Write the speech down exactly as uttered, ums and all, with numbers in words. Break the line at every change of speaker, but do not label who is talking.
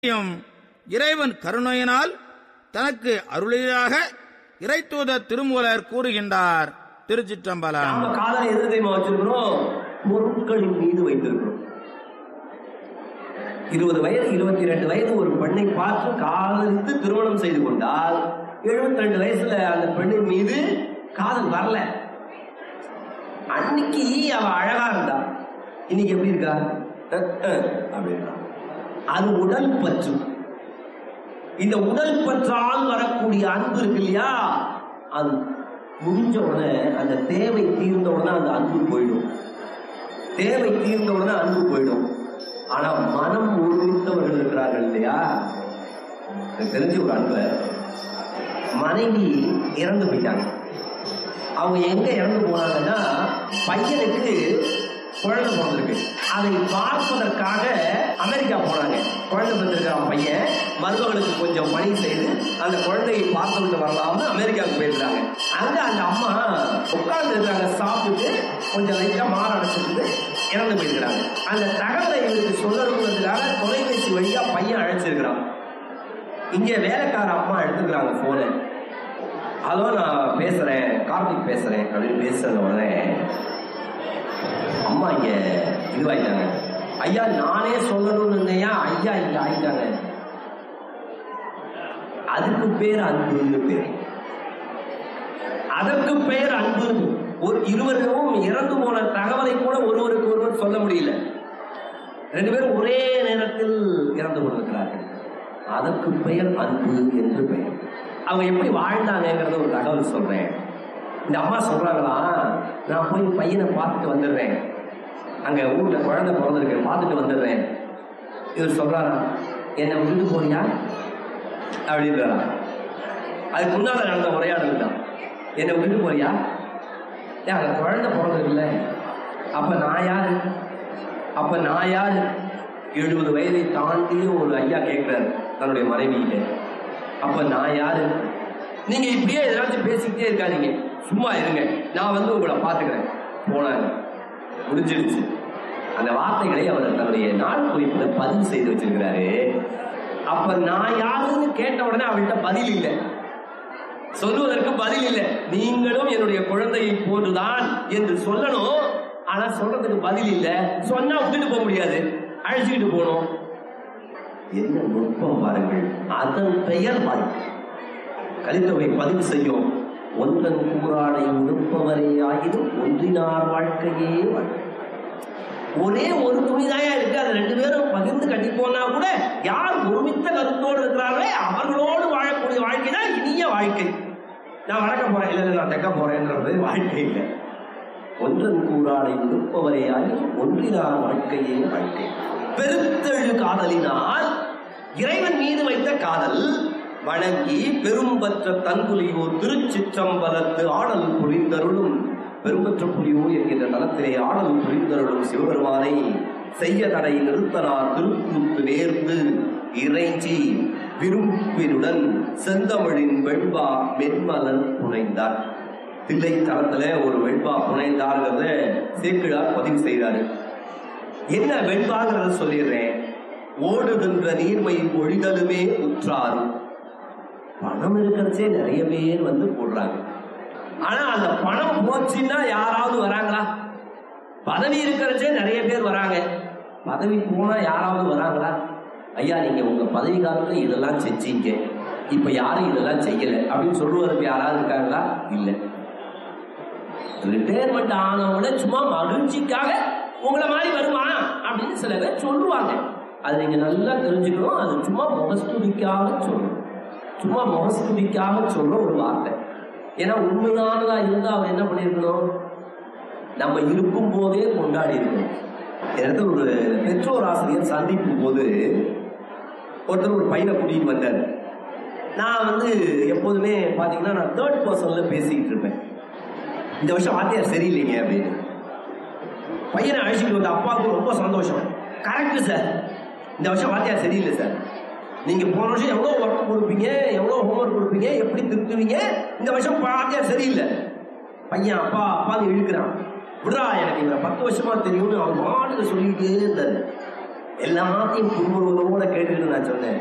இறைவன் கருணையினால் தனக்கு அருளியாக இறைத்தூதர் திருமூலர் கூறுகின்றார். திருச்சிற்றம்பலம்.
காதலை எது தெரியுமா வச்சிருக்கிறோம்? பொருட்களின் மீது வைத்திருக்கிறோம். இருபது வயது இருபத்தி ரெண்டு வயது ஒரு பெண்ணை பார்த்து காதலித்து திருமணம் செய்து கொண்டால் எழுபத்தி ரெண்டு வயசுல அந்த பெண்ணின் மீது காதல் வரல. அன்னைக்கு அவ அழகா இருந்தா, இன்னைக்கு எப்படி இருக்கா அப்படின்னா அது உடல் பற்று. இந்த உடல் பற்றால் வரக்கூடிய அன்பு இருக்கு இல்லையா, அது முடிஞ்ச உடனே அந்த தேவை தீர்ந்த உடனே அந்த அன்பு போயிடும். தேவை தீர்ந்த உடனே அன்பு போயிடும். ஆனா மனம் ஒருமித்தவர்கள் இருக்கிறார்கள் இல்லையா, தெரிஞ்ச ஒரு அன்பை மனைவி இறந்து போயிட்டாங்க. அவங்க எங்க இறந்து போனாங்கன்னா, பையனுக்கு குழந்தை பிறந்திருக்கு, அதை பார்ப்பதற்காக அமெரிக்கா போனாங்க. குழந்தை பிறந்திருக்கான் பையன், மருமகளுக்கு கொஞ்சம் பணி செய்து அந்த குழந்தையை பார்த்து விட்டு வரலாம்னு அமெரிக்காவுக்கு போயிருக்காங்க. அங்க அந்த அம்மா உட்கார்ந்து இருக்காங்க, சாப்பிட்டு கொஞ்சம் லைட்டா மாற அடைச்சிட்டு இறந்து போயிருக்கிறாங்க. அந்த தகவலை இவருக்கு சொல்லணுங்கிறதுக்காக தொலைபேசி வழியா பையன் அழைச்சிருக்கிறான். இங்க வேலைக்கார அம்மா எடுத்துக்கிறாங்க போன. அதோ நான் பேசுறேன், கார்த்திக் பேசுறேன் அப்படின்னு பேசுறது உடனே அம்மா இங்க இதுவாயிட்டாங்க. ஐயா நானே சொல்லணும்னு இருந்தேயா, ஐயா இங்க ஆயிட்டாங்க. அதுக்கு பேர் அன்புன்னு பேர். அதற்கு பெயர் அன்பு. ஒரு இருவரும் இறந்து போன தகவலை கூட ஒருவருக்கு ஒருவர் சொல்ல முடியல. ரெண்டு பேரும் ஒரே நேரத்தில் இறந்து கொண்டிருக்கிறார்கள். அதற்கு பெயர் அன்பு என்று பெயர். அவங்க எப்படி வாழ்ந்தாங்கிறத ஒரு தகவல் சொல்றேன். இந்த அம்மா சொல்றாங்களா, நான் போய் பையனை பார்த்துட்டு வந்துடுறேன், அங்க ஊர்ல குழந்தை பிறந்திருக்கு, பார்த்துட்டு வந்துடுறேன். இவர் சொல்றாரா, என்னை விட்டு போறியா அப்படின்றாரா. அதுக்கு முன்னால நடந்த உரையாடல் தான். என்னை விட்டு போறியா, அங்க குழந்தை பிறந்திருக்குல்ல, அப்ப நான் யாரு, அப்ப நான் யாரு? எழுபது வயதை தாண்டி ஒரு ஐயா கேட்கிறாரு தன்னுடைய மனைவியில, அப்ப நான் யாரு? நீங்க இப்படியே ஏதாச்சும் பேசிக்கிட்டே இருக்காதீங்க, சும்மா இருங்க, நான் வந்து உங்களை பார்த்துக்கிறேன். போனாங்க, முடிஞ்சிடுச்சு. அந்த வார்த்தைகளை அவர் தன்னுடைய நாள் குறிப்புல பதிவு செய்து வச்சிருக்கிறாரு. அப்ப நான் யாருன்னு கேட்ட உடனே அவள்கிட்ட பதில் இல்லை, சொல்லுவதற்கு பதில் இல்லை. நீங்களும் என்னுடைய குழந்தையை போன்றுதான் என்று சொல்லணும், ஆனா சொல்றதுக்கு பதில் இல்லை. சொன்னா விட்டுட்டு போக முடியாது, அழைச்சிக்கிட்டு போகணும். என்ன நுட்பம் பாருங்கள். அதன் பெயர் வாழ்க்கை. கலித்தொகை பதிவு செய்யும், ஒன்றன் கூறாடை உடுப்பவரே ஆகிடும் ஒன்றினார் வாழ்க்கையே வாழ்க்கை. ஒரே ஒரு துணிதாயா இருக்கு, அது ரெண்டு பேரும் பகிர்ந்து கட்டி போனா கூட யார் ஒருமித்த கருத்தோடு இருக்கிறார்களே அவர்களோடு வாழக்கூடிய வாழ்க்கை தான் இனிய வாழ்க்கை. நான் வளர்க்க போறேன், இல்லை நான் தைக்க போறேன்றது வாழ்க்கை இல்லை. ஒன்றன் கூறாடை உடுப்பவரே ஆகிடும் ஒன்றினார் வாழ்க்கையே வாழ்க்கை. பெருத்தெழு காதலினால் இறைவன் மீது வைத்த காதல் வணங்கி பெரும்பற்ற தன்குலியோர் திருச்சிற்றம்பலத்து ஆடல் புரிந்தருளும். பெரும்பற்ற புலியோர் என்கின்ற தலத்திலே ஆடல் புரிந்தருளும் சிவபெருமானை செய்ய தடை நிறுத்தனார் திருக்கூத்து நேர்ந்து இறைஞ்சி விரும்பினுடன் செந்தமிழின் வெண்பா மென்மலன் புனைந்தார். தில்லை தளத்துல ஒரு வெண்பா புனைந்தார்கிறத சேக்கிழார் பதிவு செய்கிறாரு. என்ன வெண்பாங்கிறத சொல்லிடுறேன். ஓடுகின்ற நீர்மை ஒழிதலுமே உற்றாரும். பணம் இருக்கிறச்சே நிறைய பேர் வந்து போடுறாங்க, ஆனா அந்த பணம் போச்சுன்னா யாராவது வராங்களா? பதவி இருக்கிறச்சே நிறைய பேர் வராங்க, பதவி போனா யாராவது வராங்களா? ஐயா நீங்க உங்க பதவி காலத்துல இதெல்லாம் செஞ்சீங்க, இப்ப யாரும் இதெல்லாம் செய்யல அப்படின்னு சொல்லுவதற்கு யாராவது இருக்காங்களா? இல்லை. ரிட்டையர்மெண்ட் ஆனவங்கள சும்மா மகிழ்ச்சிக்காக உங்களை மாதிரி வருமா அப்படின்னு சில பேர் சொல்லுவாங்க. அது நீங்க நல்லா தெரிஞ்சுக்கணும். அது சும்மா முகஸ்துதிக்காக சொல்லணும், சும்மா முகஸ்துதிக்காக சொல்ற ஒரு வார்த்தை. ஏன்னா உண்மையானதா இருந்தா அவர் என்ன பண்ணிருக்கணும், நம்ம இருக்கும் போதே கொண்டாடி இருக்கணும். இடத்துல ஒரு பெற்றோர் ஆசிரியர் சந்திக்கும் போது ஒருத்தர் ஒரு பையனை கூட்டிட்டு வந்தார். நான் வந்து எப்போதுமே பாத்தீங்கன்னா நான் தேர்ட் பர்சன்ல பேசிக்கிட்டு இருப்பேன். இந்த வருஷம் வாத்தியார் சரியில்லைங்க அப்படின்னு. பையனை அழைச்சிட்டு வந்த அப்பாவுக்கு ரொம்ப சந்தோஷம். கரெக்டு சார், இந்த வருஷம் வாத்தியார் சரியில்லை சார், நீங்க போன வருஷம் எவ்வளோ ஒர்க் கொடுப்பீங்க, எவ்வளோ ஹோம்ஒர்க் கொடுப்பீங்க, எப்படி திருத்துவீங்க, இந்த வருஷம் வாத்தியார் சரியில்லை. பையன் அப்பா அப்பான்னு இழுக்கிறான். விடுறா, எனக்கு இவரை பத்து வருஷமா தெரியும்னு அவர் மாட்டுக்கு சொல்லிக்கிட்டே இருந்தாரு. எல்லாத்தையும் புன்முறுவலோட கேட்டுக்கிட்டு நான் சொன்னேன்,